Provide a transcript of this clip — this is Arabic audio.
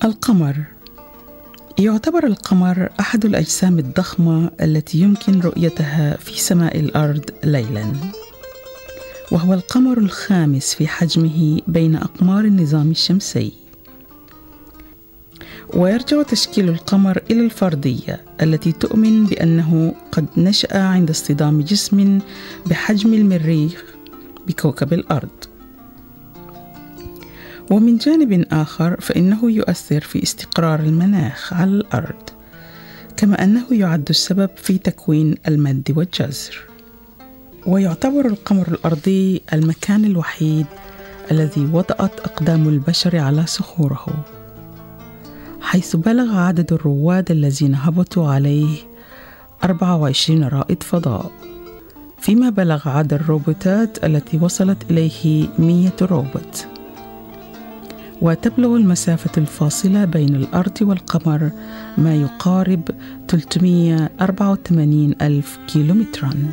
القمر. يعتبر القمر أحد الأجسام الضخمة التي يمكن رؤيتها في سماء الأرض ليلاً، وهو القمر الخامس في حجمه بين أقمار النظام الشمسي. ويرجع تشكيل القمر إلى الفرضية التي تؤمن بأنه قد نشأ عند اصطدام جسم بحجم المريخ بكوكب الأرض. ومن جانب آخر فإنه يؤثر في استقرار المناخ على الأرض، كما أنه يعد السبب في تكوين المد والجزر. ويعتبر القمر الأرضي المكان الوحيد الذي وطأت أقدام البشر على صخوره، حيث بلغ عدد الرواد الذين هبطوا عليه 24 رائد فضاء، فيما بلغ عدد الروبوتات التي وصلت إليه 100 روبوت. وتبلغ المسافة الفاصلة بين الأرض والقمر ما يقارب 384 ألف كيلومتراً.